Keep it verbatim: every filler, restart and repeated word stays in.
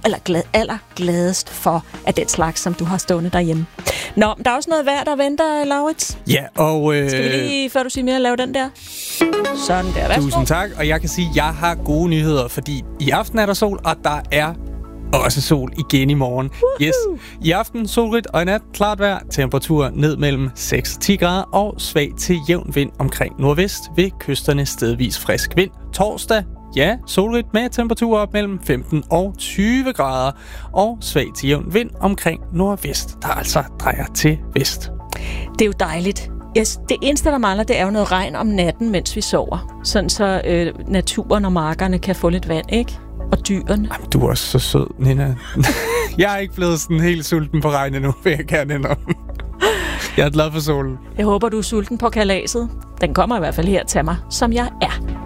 aller, glad, aller gladest for af den slags, som du har stående derhjemme. Nå, der er også noget vejr, der venter, Laurits. Ja, og... Øh... Skal vi lige, før du siger mere, lave den der? Sådan der, værsgo. Tusind tak, og jeg kan sige, at jeg har gode nyheder, fordi i aften er der sol, og der er også sol igen i morgen. Yes. I aften solrigt og i nat klart vejr. Temperatur ned mellem seks og ti grader og svag til jævn vind omkring nordvest. Ved kysterne stedvis frisk vind. Torsdag, ja, solrigt med temperatur op mellem femten og tyve grader. Og svag til jævn vind omkring nordvest, der altså drejer til vest. Det er jo dejligt. Yes, det eneste, der mangler, det er jo noget regn om natten, mens vi sover. Sådan så øh, naturen og markerne kan få lidt vand, ikke? Og dyrene. Jamen, du er også så sød, Nina. Jeg er ikke blevet sådan helt sulten på regn endnu, vil jeg gerne indrømme. Jeg er glad for solen. Jeg håber, du er sulten på kalaset. Den kommer i hvert fald her til mig, som jeg er.